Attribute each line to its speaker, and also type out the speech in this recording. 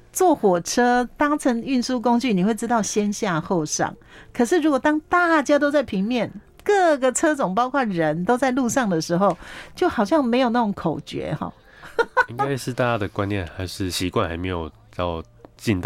Speaker 1: 坐火车当成运输工具，你会知道先下后上。可是如果当大家都在平面，各个车种包括人都在路上的时候，就好像没有那种口诀哈。
Speaker 2: 应该是大家的观念还是习惯还没有到进